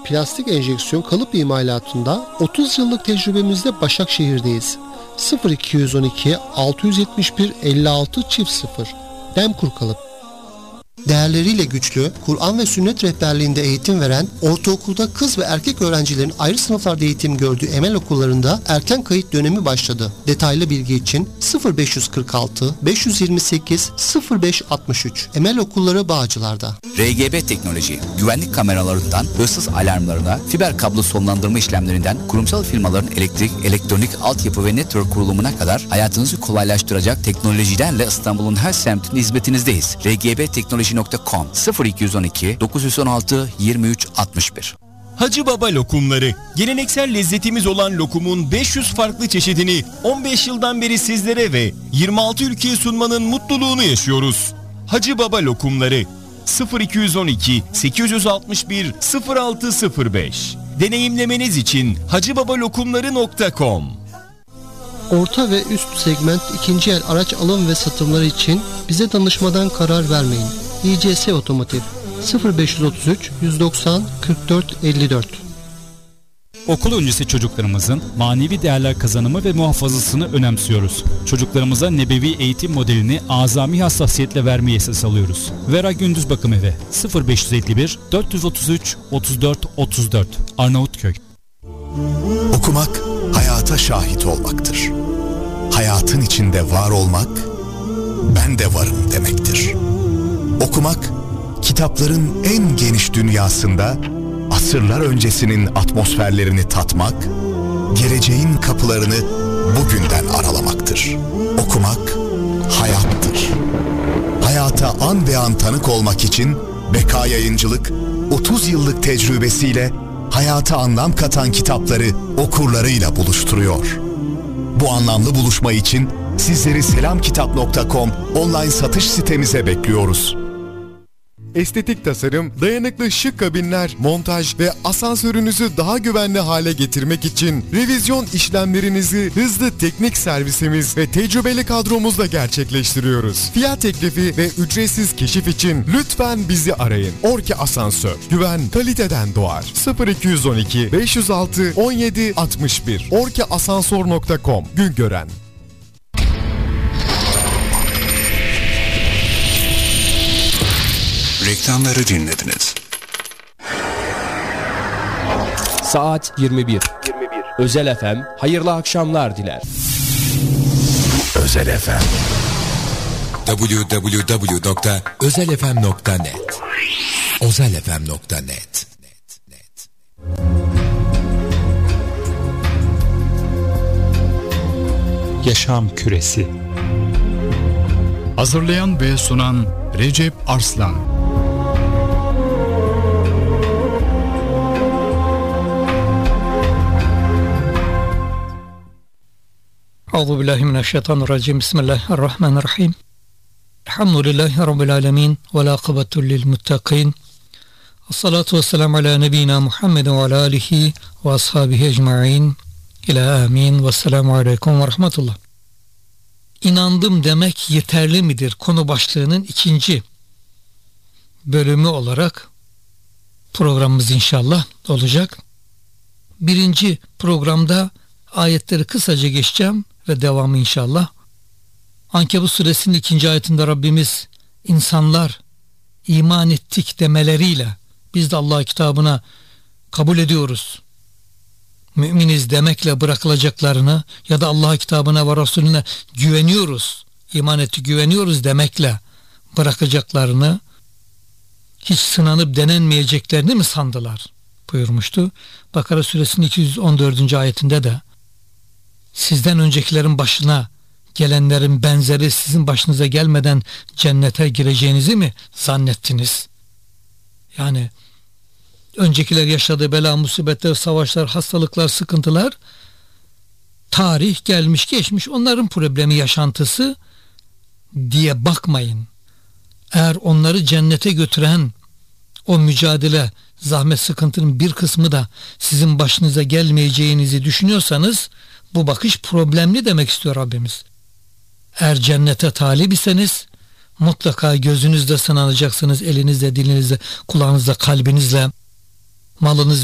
plastik enjeksiyon kalıp imalatında 30 yıllık tecrübemizde Başakşehir'deyiz. 0212 671 56 0 Demkur Kalıp. Değerleriyle güçlü, Kur'an ve sünnet rehberliğinde eğitim veren, ortaokulda kız ve erkek öğrencilerin ayrı sınıflarda eğitim gördüğü Emel okullarında erken kayıt dönemi başladı. Detaylı bilgi için 0546 528 0563 Emel Okulları Bağcılar'da. RGB Teknoloji, güvenlik kameralarından hırsız alarmlarına, fiber kablo sonlandırma işlemlerinden kurumsal firmaların elektrik, elektronik altyapı ve network kurulumuna kadar hayatınızı kolaylaştıracak teknolojilerle İstanbul'un her semtinde hizmetinizdeyiz. rgbteknoloji.com 0212 916 23 61. Hacı Baba lokumları. Geleneksel lezzetimiz olan lokumun 500 farklı çeşidini 15 yıldan beri sizlere ve 26 ülkeye sunmanın mutluluğunu yaşıyoruz. Hacı Baba lokumları 0212 861 0605. Deneyimlemeniz için hacıbabalokumları.com. Orta ve üst segment ikinci el araç alım ve satımları için bize danışmadan karar vermeyin. İCS Otomotiv 0533 190 44 54. Okul öncesi çocuklarımızın manevi değerler kazanımı ve muhafazasını önemsiyoruz. Çocuklarımıza nebevi eğitim modelini azami hassasiyetle vermeyi esas alıyoruz. Vera Gündüz Bakım Evi 0551 433 34 34 Arnavutköy. Okumak hayata şahit olmaktır. Hayatın içinde var olmak, ben de varım demektir. Okumak, kitapların en geniş dünyasında asırlar öncesinin atmosferlerini tatmak, geleceğin kapılarını bugünden aralamaktır. Okumak hayattır. Hayata an be an tanık olmak için Beka Yayıncılık 30 yıllık tecrübesiyle hayata anlam katan kitapları okurlarıyla buluşturuyor. Bu anlamlı buluşma için sizleri selamkitap.com online satış sitemize bekliyoruz. Estetik tasarım, dayanıklı şık kabinler, montaj ve asansörünüzü daha güvenli hale getirmek için revizyon işlemlerinizi hızlı teknik servisimiz ve tecrübeli kadromuzla gerçekleştiriyoruz. Fiyat teklifi ve ücretsiz keşif için lütfen bizi arayın. Orki Asansör, güven kaliteden doğar. 0212 506 17 61 orkiasansor.com Güngören. Reklamları dinlediniz. Saat 21. Özel FM hayırlı akşamlar diler. Özel FM. www.özelfm.net özelfm.net. Yaşam Küresi. Hazırlayan ve sunan Recep Arslan. Euzubillahimineşşeytanirracim. Bismillahirrahmanirrahim. Elhamdülillahi Rabbil alemin. Ve la kıbetu lil muttaqin. Esselatu vesselamu ala nebiyyina Muhammed ve ala alihi ve ashabihi ecma'in. İlâ amin. Vesselamu aleyküm ve rahmetullah. İnandım demek yeterli midir? Konu başlığının ikinci bölümü olarak programımız inşallah olacak. Birinci programda ayetleri kısaca geçeceğim ve devamı inşallah. Ankebut suresinin 2. ayetinde Rabbimiz insanlar iman ettik demeleriyle biz de Allah kitabına kabul ediyoruz, müminiz demekle bırakılacaklarını ya da Allah kitabına ve Resulüne güveniyoruz, iman ettik güveniyoruz demekle bırakacaklarını, hiç sınanıp denenmeyeceklerini mi sandılar buyurmuştu. Bakara suresinin 214. ayetinde de sizden öncekilerin başına gelenlerin benzeri sizin başınıza gelmeden cennete gireceğinizi mi zannettiniz? Yani öncekiler yaşadığı bela, musibetler, savaşlar, hastalıklar, sıkıntılar, tarih gelmiş geçmiş, onların problemi, yaşantısı diye bakmayın. Eğer onları cennete götüren o mücadele, zahmet, sıkıntının bir kısmı da sizin başınıza gelmeyeceğinizi düşünüyorsanız bu bakış problemli demek istiyor Rabbimiz. Eğer cennete talip iseniz mutlaka gözünüzde sınanacaksınız, elinizle, dilinizle, kulağınızla, kalbinizle, malınız